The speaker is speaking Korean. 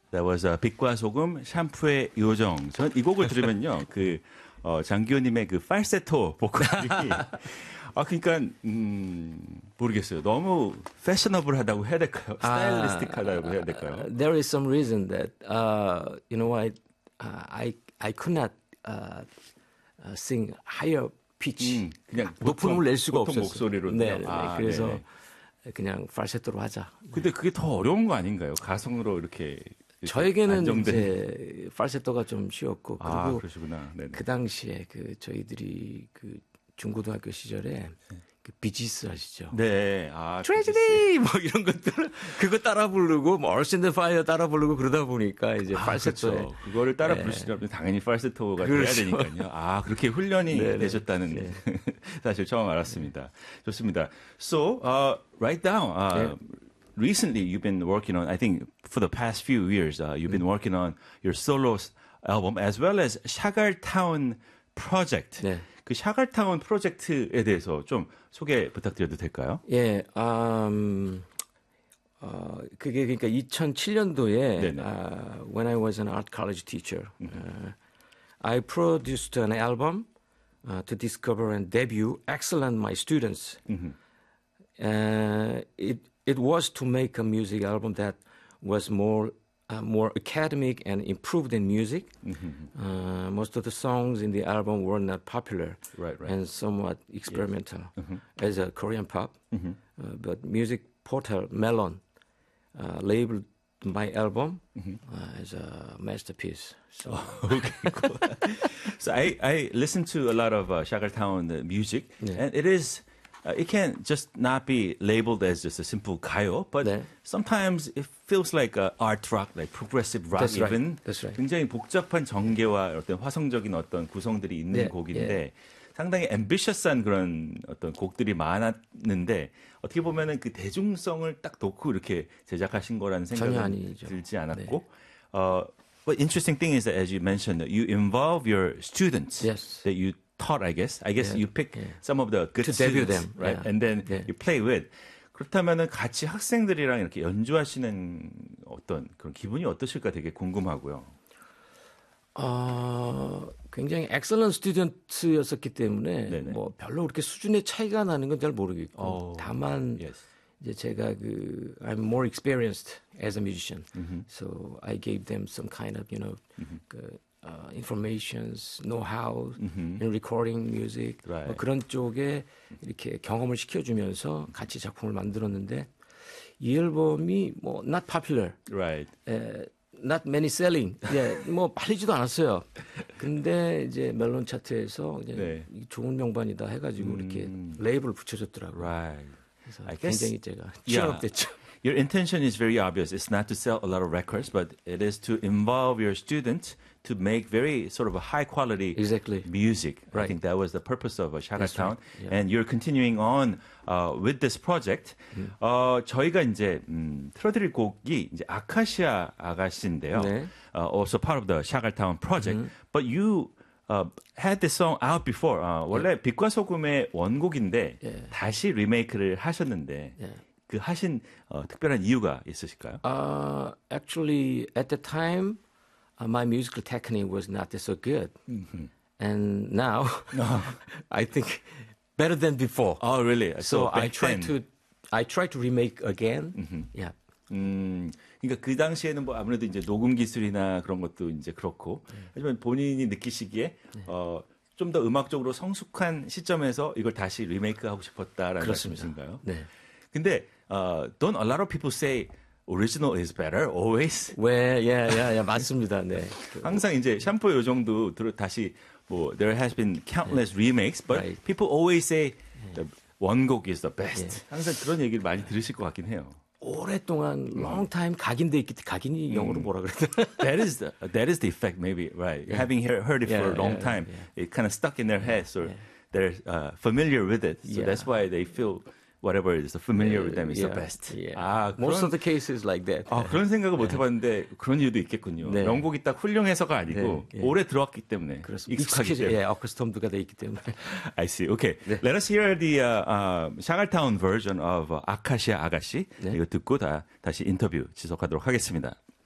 That was 빛과 소금 샴푸의 요정. 전 이 곡을 들으면요, 장기호님의 그 falsetto 보컬이 그러니까 모르겠어요. 너무 패셔너블하다고 해야 될까요? 스타일리스틱하다고 해야 될까요? There is some reason that I could not sing higher pitch. 그냥 높은 음을 낼 수가 보통 없었어요. 목소리로. 네, 그래서 그냥 falsetto로 하자. 근데 그게 더 어려운 거 아닌가요? 가성으로 이렇게 저에게는 안정된. 이제 falsetto가 좀 쉬웠고 그리고 그러시구나. 네네. 그 당시에 저희들이 중고등학교 시절에 비지스 아시죠? 네. 트레지디 뭐 이런 것들 그거 따라 부르고 뭐 Earth and Fire 따라 부르고 그러다 보니까 이제 falsetto에 그렇죠. 그거를 따라 부르시려면 당연히 falsetto가 돼야 되니까요. 그렇게 훈련이 되셨다는 사실 처음 알았습니다. 좋습니다. So right now, recently you've been working on, I think for the past few years, you've been working on your solo album as well as 샤갈타운 project. 네. 그 샤갈타운 프로젝트에 대해서 좀 소개 부탁드려도 될까요? 예, 그게 그러니까 2007년도에 when I was an art college teacher, I produced an album to discover and debut excellent my students. It was to make a music album that was more academic and improved in music. Most of the songs in the album were not popular and somewhat experimental as a Korean pop. But music portal Melon labeled my album as a masterpiece. So, okay, cool. So I listen to a lot of 샤갈타운 music, and it is. It can just not be labeled as just a simple 가요, but sometimes it feels like art rock, like progressive rock. That's even. Right. That's right. 굉장히 복잡한 전개와 어떤 화성적인 어떤 구성들이 있는 곡인데 상당히 ambitious한 그런 어떤 곡들이 많았는데 어떻게 보면은 그 대중성을 딱 놓고 이렇게 제작하신 거라는 생각이 들지 않았고. But interesting thing is that as you mentioned, you involve your students that you taught, I guess you pick some of the good to students, debut them, right? And then you play with. 그렇다면은 같이 학생들이랑 이렇게 연주하시는 어떤 그런 기분이 어떠실까 되게 궁금하고요. 굉장히 엑셀런트 스튜던트였었기 때문에 뭐 별로 그렇게 수준의 차이가 나는 건 잘 모르겠고 다만 이제 제가 I'm more experienced as a musician, so I gave them some kind of informations, know-how in recording music 뭐 그런 쪽에 이렇게 경험을 시켜주면서 같이 작품을 만들었는데 이 앨범이 뭐 not popular, not many selling, 뭐 팔리지도 않았어요. 근데 이제 멜론 차트에서 이제 좋은 명반이다 해가지고 이렇게 레이블을 붙여줬더라고요. 그래서 굉장히 제가 취업됐죠. Your intention is very obvious. It's not to sell a lot of records, but it is to involve your students to make very sort of a high quality music. I think that was the purpose of 샤갈타운. And you're continuing on with this project. 저희가 이제 틀어드릴 곡이 이제 아카시아 아가씨인데요. Also part of the 샤갈타운 project. But you had this song out before. 원래 빛과 소금의 원곡인데 다시 리메이크를 하셨는데 그 하신 특별한 이유가 있으실까요? Actually, at the time, my musical technique was not so good, and now I think better than before. Oh, really? So I try to remake again. 그러니까 그 당시에는 뭐 아무래도 이제 녹음 기술이나 그런 것도 이제 그렇고 하지만 본인이 느끼시기에 좀 더 음악적으로 성숙한 시점에서 이걸 다시 리메이크하고 싶었다라는 말씀이신가요? 네. 근데 don't a lot of people say original is better always? 맞습니다. 네. 항상 이제 샴푸 요정도 다시 뭐 there has been countless remakes, but people always say the 원곡 is the best. 항상 그런 얘기를 많이 들으실 것 같긴 해요. 오랫동안 long time 각인돼 있기 때문에 각인이 영어로 뭐라 그랬더라? That is the effect, maybe, right? Having heard it for a long time, it kind of stuck in their heads, or they're familiar with it, so that's why they feel whatever is familiar with them is the best. Most of the cases like that. 그런 생각을 못 해봤는데 그런 이유도 있겠군요. 명곡이 딱 훌륭해서가 아니고 오래 들어왔기 때문에 익숙하기 때문에. 어쿠스텀드가 돼 있기 때문에. I see. Okay. Let us hear the 샤갈타운 version of 아카시아 아가씨. 이거 듣고 다시 인터뷰 지속하도록 하겠습니다.